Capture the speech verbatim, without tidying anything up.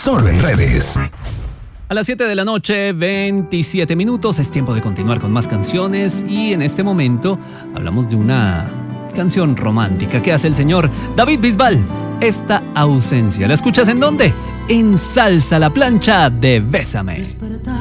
solo en redes. A las siete de la noche, veintisiete minutos, es tiempo de continuar con más canciones y en este momento hablamos de una canción romántica que hace el señor David Bisbal. Esta ausencia, ¿la escuchas en dónde? En Salsa la Plancha de Bésame. Despertar